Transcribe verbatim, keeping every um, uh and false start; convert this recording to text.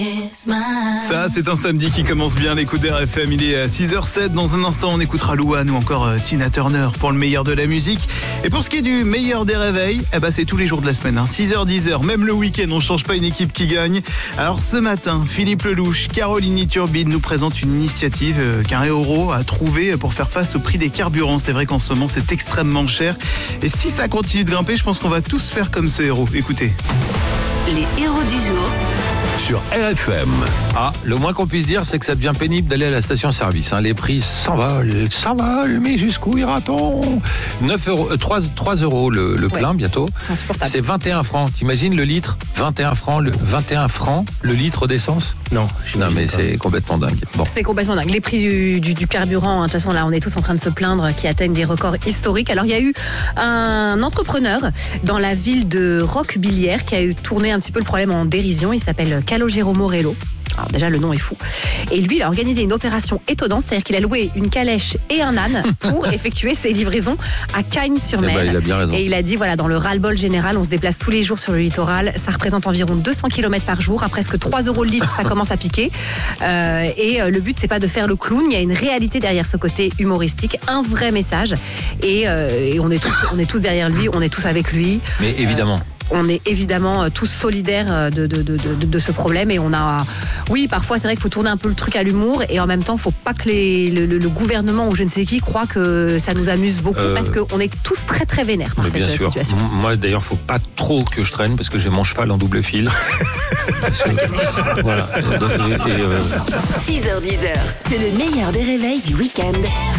Ça, c'est un samedi qui commence bien, l'écoute d'R F M. Il est à six heures zéro sept. Dans un instant, on écoutera Louane ou encore euh, Tina Turner pour le meilleur de la musique. Et pour ce qui est du meilleur des réveils, eh ben, c'est tous les jours de la semaine. Hein. six heures dix heures, même le week-end, on ne change pas une équipe qui gagne. Alors ce matin, Philippe Lelouch, Caroline Iturbide nous présentent une initiative euh, qu'un héros a trouvée pour faire face au prix des carburants. C'est vrai qu'en ce moment, c'est extrêmement cher. Et si ça continue de grimper, je pense qu'on va tous faire comme ce héros. Écoutez. Les héros du jour sur R F M. Ah, le moins qu'on puisse dire, c'est que ça devient pénible d'aller à la station-service. Hein. Les prix s'envolent, s'envolent, mais jusqu'où ira-t-on ? neuf euros, euh, trois, trois euros le, le plein, ouais, bientôt. C'est insupportable. C'est vingt et un francs. T'imagines le litre ? vingt et un francs, le, vingt et un francs le litre d'essence ? Non, non mais pas. C'est complètement dingue. Bon. C'est complètement dingue. Les prix du, du, du carburant, hein, de toute façon, là, on est tous en train de se plaindre, qui atteignent des records historiques. Alors, il y a eu un entrepreneur dans la ville de Roquebillière qui a eu tourné un petit peu le problème en dérision. Il s'appelle Calogero Morello. Alors déjà, le nom est fou. Et lui, il a organisé une opération étonnante, c'est-à-dire qu'il a loué une calèche et un âne pour effectuer ses livraisons à Cagnes-sur-Mer. Eh ben, il a bien raison. Et il a dit, voilà, dans le ras-le-bol général, on se déplace tous les jours sur le littoral. Ça représente environ deux cents kilomètres par jour, à presque trois euros le litre, ça commence à piquer. Euh, et euh, le but, c'est pas de faire le clown. Il y a une réalité derrière ce côté humoristique, un vrai message. Et, euh, et on est tous, on est tous derrière lui, on est tous avec lui. Mais évidemment. Euh, On est évidemment tous solidaires de, de, de, de, de ce problème et on a, oui, parfois c'est vrai qu'il faut tourner un peu le truc à l'humour et en même temps, il ne faut pas que les, le, le gouvernement ou je ne sais qui croit que ça nous amuse beaucoup euh... parce qu'on est tous très très vénères par bien cette sûr. situation. Moi d'ailleurs, il ne faut pas trop que je traîne parce que j'ai mon cheval en double fil. que, voilà. Et, et, euh... six heures dix, c'est le meilleur des réveils du week-end.